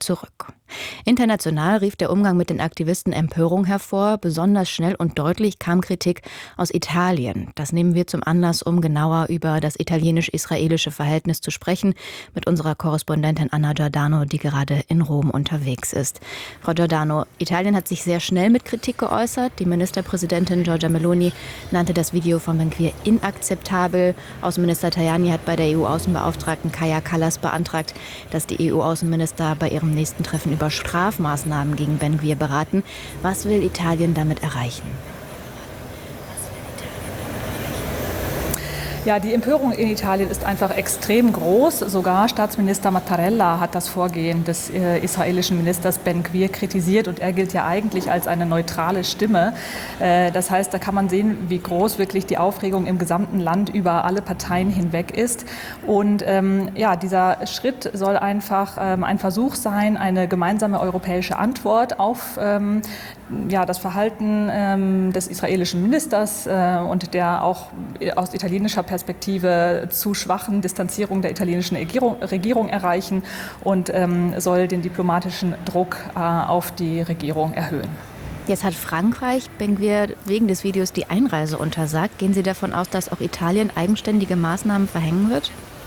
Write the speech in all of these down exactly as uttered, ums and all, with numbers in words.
zurück. International rief der Umgang mit den Aktivisten Empörung hervor. Besonders schnell und deutlich kam Kritik aus Italien. Das nehmen wir zum Anlass, um genauer über das italienisch-israelische Verhältnis zu sprechen, mit unserer Korrespondentin Anna Giordano, die gerade in Rom unterwegs ist. Frau Giordano, Italien hat sich sehr schnell mit Kritik geäußert. Die Ministerpräsidentin Giorgia Meloni nannte das Video von Ben-Gvir inakzeptabel. Außenminister Tajani hat bei der E U-Außenbeauftragten Kaja Kallas beantragt, dass die E U-Außenminister bei ihrem nächsten Treffen über Strafmaßnahmen gegen Ben-Gvir beraten. Was will Italien damit erreichen? Ja, die Empörung in Italien ist einfach extrem groß. Sogar Staatsminister Mattarella hat das Vorgehen des äh, israelischen Ministers Ben-Gvir kritisiert und er gilt ja eigentlich als eine neutrale Stimme. Äh, das heißt, da kann man sehen, wie groß wirklich die Aufregung im gesamten Land über alle Parteien hinweg ist. Und ähm, ja, dieser Schritt soll einfach ähm, ein Versuch sein, eine gemeinsame europäische Antwort auf ähm, ja, das Verhalten ähm, des israelischen Ministers äh, und der auch aus italienischer Perspektive zu schwachen Distanzierung der italienischen Regierung, Regierung erreichen und ähm, soll den diplomatischen Druck äh, auf die Regierung erhöhen. Jetzt hat Frankreich Ben-Gvir wegen des Videos die Einreise untersagt. Gehen Sie davon aus, dass auch Italien eigenständige Maßnahmen verhängen wird?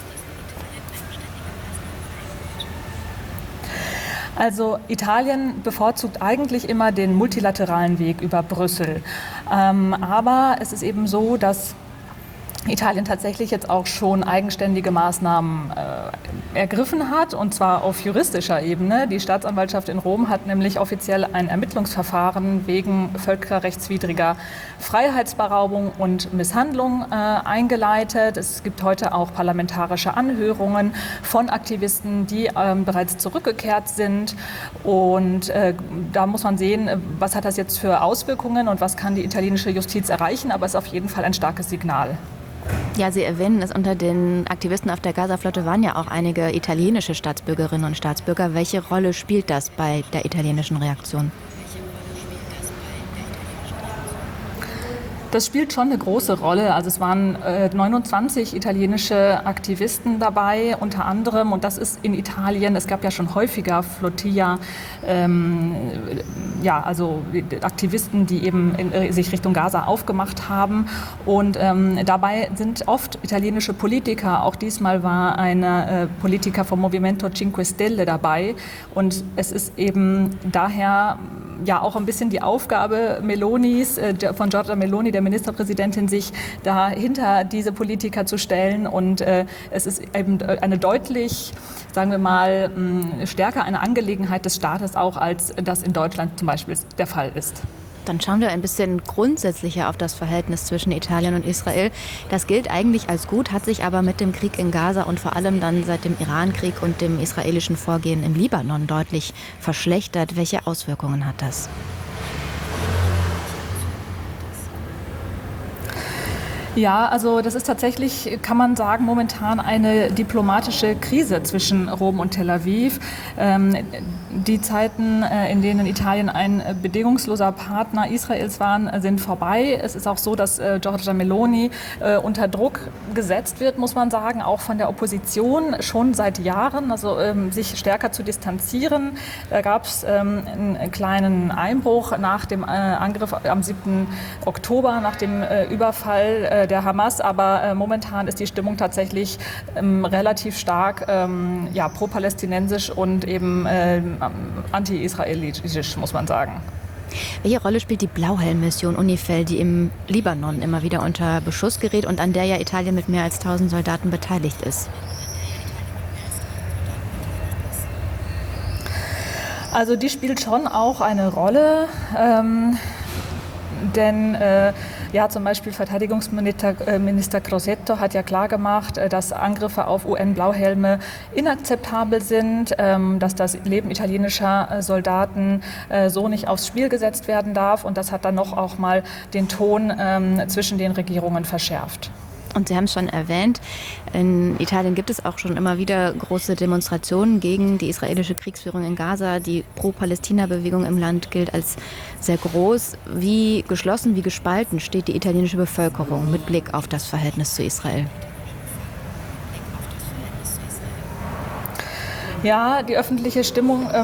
Also Italien bevorzugt eigentlich immer den multilateralen Weg über Brüssel. Ähm, aber es ist eben so, dass Italien tatsächlich jetzt auch schon eigenständige Maßnahmen äh, ergriffen hat, und zwar auf juristischer Ebene. Die Staatsanwaltschaft in Rom hat nämlich offiziell ein Ermittlungsverfahren wegen völkerrechtswidriger Freiheitsberaubung und Misshandlung äh, eingeleitet. Es gibt heute auch parlamentarische Anhörungen von Aktivisten, die ähm, bereits zurückgekehrt sind. Und äh, da muss man sehen, was hat das jetzt für Auswirkungen und was kann die italienische Justiz erreichen. Aber es ist auf jeden Fall ein starkes Signal. Ja, Sie erwähnen es, unter den Aktivisten auf der Gaza-Flotte waren ja auch einige italienische Staatsbürgerinnen und Staatsbürger. Welche Rolle spielt das bei der italienischen Reaktion? Das spielt schon eine große Rolle. Also es waren äh, neunundzwanzig italienische Aktivisten dabei, unter anderem, und das ist in Italien, es gab ja schon häufiger Flotilla, ähm, ja, also Aktivisten, die eben in, sich Richtung Gaza aufgemacht haben. Und ähm, dabei sind oft italienische Politiker, auch diesmal war ein äh, Politiker vom Movimento Cinque Stelle dabei. Und es ist eben daher ja auch ein bisschen die Aufgabe Melonis, äh, von Giorgia Meloni, der Ministerpräsidentin, sich da hinter diese Politiker zu stellen. Und äh, es ist eben eine deutlich, sagen wir mal, mh, stärker eine Angelegenheit des Staates auch, als das in Deutschland zum Beispiel der Fall ist. Dann schauen wir ein bisschen grundsätzlicher auf das Verhältnis zwischen Italien und Israel. Das gilt eigentlich als gut, hat sich aber mit dem Krieg in Gaza und vor allem dann seit dem Irankrieg und dem israelischen Vorgehen im Libanon deutlich verschlechtert. Welche Auswirkungen hat das? Ja, also das ist tatsächlich, kann man sagen, momentan eine diplomatische Krise zwischen Rom und Tel Aviv. Ähm, die Zeiten, äh, in denen Italien ein bedingungsloser Partner Israels war, sind vorbei. Es ist auch so, dass äh, Giorgia Meloni äh, unter Druck gesetzt wird, muss man sagen, auch von der Opposition schon seit Jahren, also ähm, sich stärker zu distanzieren. Da gab es ähm, einen kleinen Einbruch nach dem äh, Angriff am siebten Oktober, nach dem äh, Überfall äh, der Hamas, aber äh, momentan ist die Stimmung tatsächlich ähm, relativ stark ähm, ja, pro-palästinensisch und eben äh, anti-israelitisch, muss man sagen. Welche Rolle spielt die Blauhelm-Mission UNIFIL, die im Libanon immer wieder unter Beschuss gerät und an der ja Italien mit mehr als tausend Soldaten beteiligt ist? Also die spielt schon auch eine Rolle, ähm, denn äh, ja, zum Beispiel Verteidigungsminister äh, Minister Crosetto hat ja klargemacht, äh, dass Angriffe auf U N-Blauhelme inakzeptabel sind, ähm, dass das Leben italienischer äh, Soldaten äh, so nicht aufs Spiel gesetzt werden darf. Und das hat dann noch auch mal den Ton ähm, zwischen den Regierungen verschärft. Und Sie haben es schon erwähnt, in Italien gibt es auch schon immer wieder große Demonstrationen gegen die israelische Kriegsführung in Gaza. Die Pro-Palästina-Bewegung im Land gilt als sehr groß. Wie geschlossen, wie gespalten steht die italienische Bevölkerung mit Blick auf das Verhältnis zu Israel? Ja, die öffentliche Stimmung äh,